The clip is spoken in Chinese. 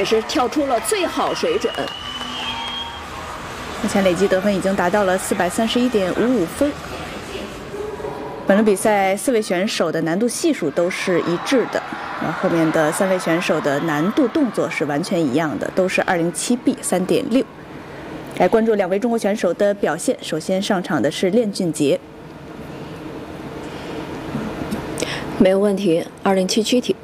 也是跳出了最好水准。 目前累计得分已经达到了431.55分。本轮比赛4位选手的难度系数都是一致的，后面的3位选手的难度动作是完全一样的，都是207B 3.6。来关注2位中国选手的表现。首先上场的是练俊杰， 没有问题，207躯体。